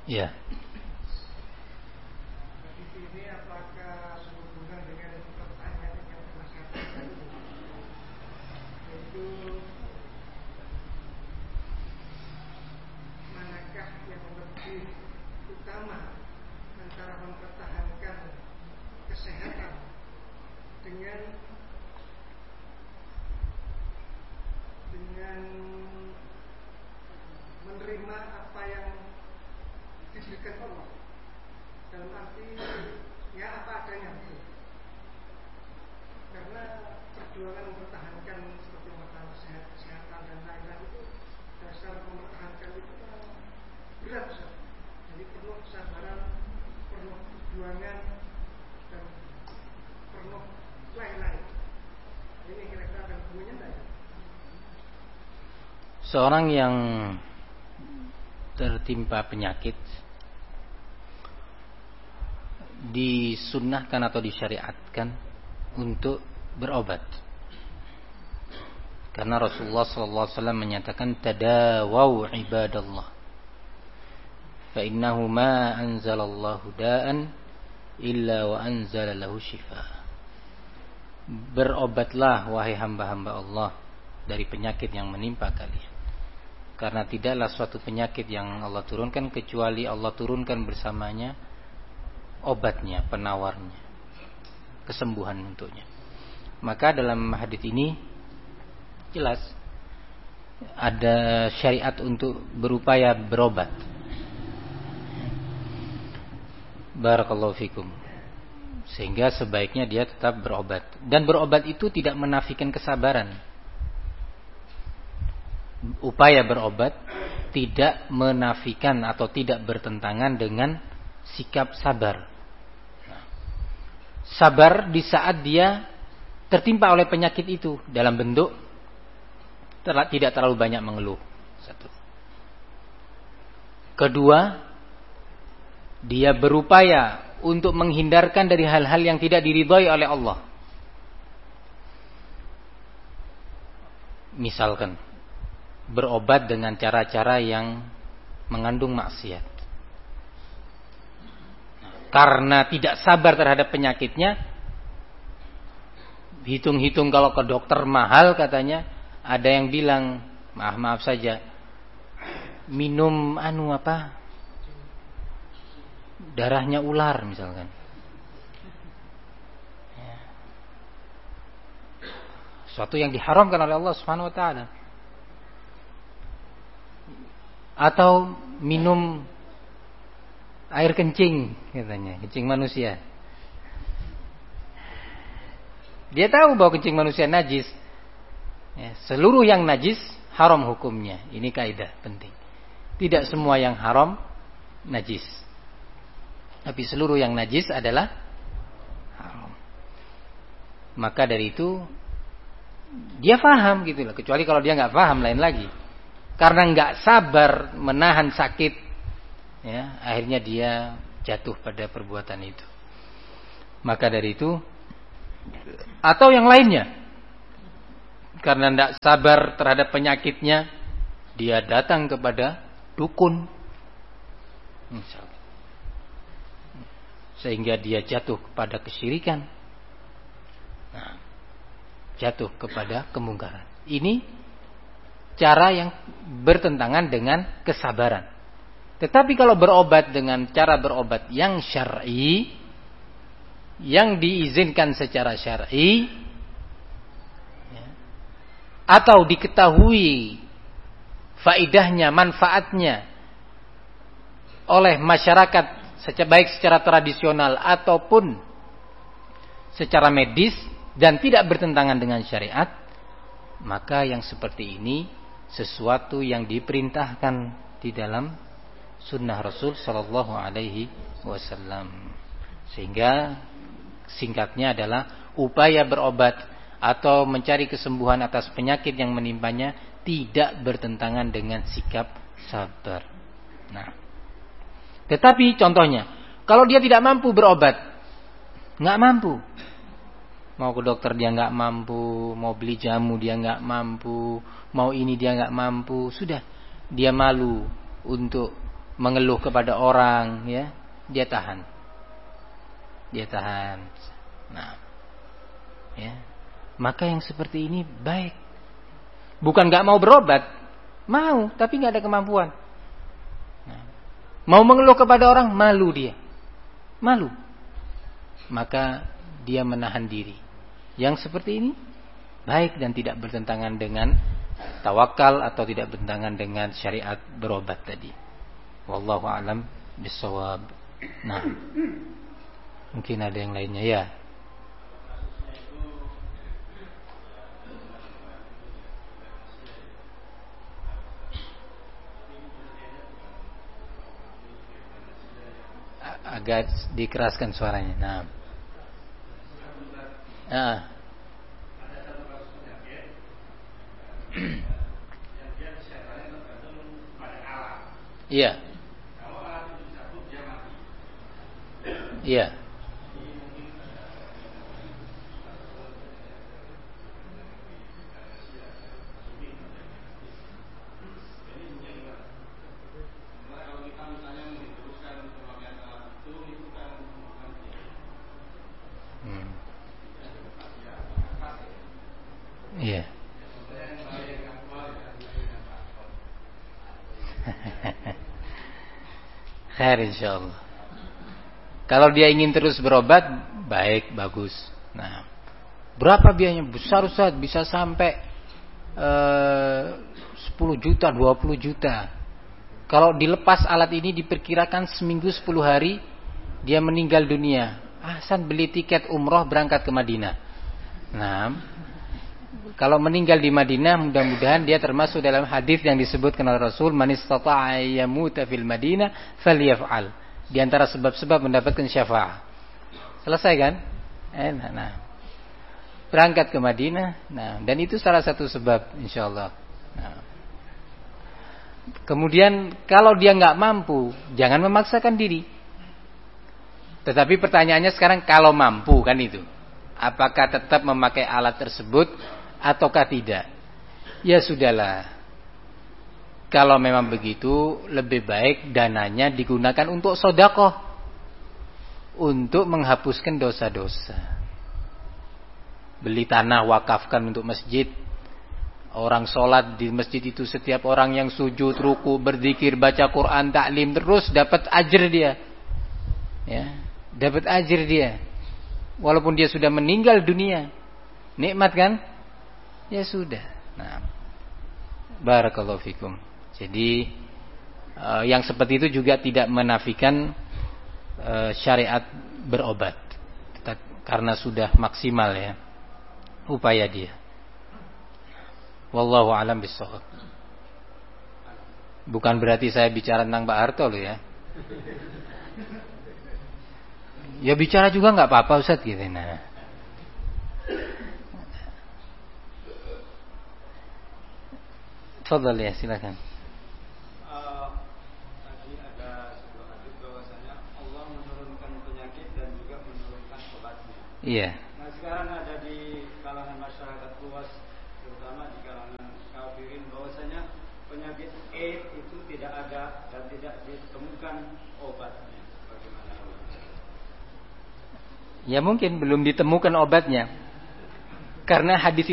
Ya. Ini apakah sehubungan dengan pertanyaan yang telah katakan, yaitu manakah yang lebih utama antara mempertahankan kesehatan dengan menerima apa yang diberikan Allah, dalam arti ya apa adanya, karena perjuangan mempertahankan seperti masalah kesehatan dan lain-lain itu, dasar mempertahankan itu kan berat, jadi perlu kesabaran, perlu perjuangan dan perlu lain-lain. Ini kira-kira ada hubungannya enggak? Seorang yang tertimpa penyakit disunnahkan atau disyariatkan untuk berobat, karena Rasulullah SAW menyatakan tadawau ibadallah fa innahu ma anzalallahu da'an illa wa anzala lahu shifa. Berobatlah wahai hamba-hamba Allah dari penyakit yang menimpa kalian, karena tidaklah suatu penyakit yang Allah turunkan kecuali Allah turunkan bersamanya obatnya, penawarnya, kesembuhan untuknya. Maka dalam hadis ini jelas ada syariat untuk berupaya berobat. Barakallahu fikum. Sehingga sebaiknya dia tetap berobat. Dan berobat itu tidak menafikan kesabaran. Upaya berobat tidak menafikan atau tidak bertentangan dengan sikap sabar. Sabar di saat dia tertimpa oleh penyakit itu dalam bentuk tidak terlalu banyak mengeluh. Satu. Kedua, dia berupaya untuk menghindarkan dari hal-hal yang tidak diridhai oleh Allah. Misalkan berobat dengan cara-cara yang mengandung maksiat. Karena tidak sabar terhadap penyakitnya, hitung-hitung kalau ke dokter mahal katanya, ada yang bilang, maaf saja, minum darahnya ular misalkan. Suatu yang diharamkan oleh Allah Subhanahu wa taala. Atau minum air kencing katanya, kencing manusia. Dia tahu bahwa kencing manusia najis. Ya, seluruh yang najis haram hukumnya. Ini kaidah penting. Tidak semua yang haram najis. Tapi seluruh yang najis adalah haram. Maka dari itu dia faham gitu loh. Kecuali kalau dia nggak faham lain lagi. Karena nggak sabar menahan sakit, ya, akhirnya dia jatuh pada perbuatan itu. Maka dari itu, atau yang lainnya, karena tidak sabar terhadap penyakitnya, dia datang kepada dukun, misalnya, sehingga dia jatuh kepada kesyirikan, jatuh kepada kemungkaran. Ini cara yang bertentangan dengan kesabaran. Tetapi kalau berobat dengan cara berobat yang syar'i, yang diizinkan secara syar'i, atau diketahui faidahnya, manfaatnya oleh masyarakat baik secara tradisional ataupun secara medis dan tidak bertentangan dengan syariat, maka yang seperti ini sesuatu yang diperintahkan di dalam sunnah Rasul Sallallahu Alaihi Wasallam. Sehingga singkatnya adalah upaya berobat atau mencari kesembuhan atas penyakit yang menimpanya tidak bertentangan dengan sikap sabar. Nah, tetapi contohnya, kalau dia tidak mampu berobat, nggak mampu, mau ke dokter dia nggak mampu, mau beli jamu dia nggak mampu, mau ini dia nggak mampu, sudah dia malu untuk mengeluh kepada orang, ya, dia tahan. Nah, ya. Maka yang seperti ini baik. Bukan nggak mau berobat, mau, tapi nggak ada kemampuan. Nah, mau mengeluh kepada orang, malu dia, malu. Maka dia menahan diri. Yang seperti ini baik dan tidak bertentangan dengan tawakal atau tidak bertentangan dengan syariat berobat tadi. Wallahu a'lam bishawab. Nah, mungkin ada yang lainnya ya. Agak dikeraskan suaranya. Nah. Iya. Iya. Iya. Khair insyaallah. Kalau dia ingin terus berobat, baik, bagus. Nah, berapa biayanya? Besar Ustaz, bisa sampai 10 juta, 20 juta. Kalau dilepas alat ini diperkirakan seminggu 10 hari dia meninggal dunia. Hasan beli tiket umroh berangkat ke Madinah. Nah, kalau meninggal di Madinah, mudah-mudahan dia termasuk dalam hadis yang disebutkan oleh Rasul, man istata'a yamuta fil Madinah falyaf'al. Di antara sebab-sebab mendapatkan syafaat. Selesai kan? Nah, berangkat ke Madinah. Nah, dan itu salah satu sebab insyaallah. Nah, kemudian kalau dia nggak mampu, jangan memaksakan diri. Tetapi pertanyaannya sekarang, kalau mampu kan itu, apakah tetap memakai alat tersebut ataukah tidak? Ya sudahlah. Kalau memang begitu, lebih baik dananya digunakan untuk sedekah, untuk menghapuskan dosa-dosa. Beli tanah, wakafkan untuk masjid. Orang sholat di masjid itu, setiap orang yang sujud, ruku, berzikir, baca Quran, taklim terus, dapat ajr dia. Ya, dapat ajr dia. Walaupun dia sudah meninggal dunia, nikmat kan? Ya sudah. Nah, barakallahu fikum. Jadi yang seperti itu juga tidak menafikan syariat berobat, karena sudah maksimal ya upaya dia. Wallahu a'lam bishawab. Bukan berarti saya bicara tentang Pak Harto loh ya. Ya bicara juga nggak apa-apa Ustaz gitu. Nah, fadhal ya, silakan. Tadi ada sebuah hadis bahwasanya Allah menurunkan penyakit dan juga menurunkan obatnya. Iya. Nah sekarang ada di kalangan masyarakat luas, terutama di kalangan kafirin, bahwasanya penyakit AIDS itu tidak ada dan tidak ditemukan obatnya. Bagaimana? Ya mungkin belum ditemukan obatnya, karena hadis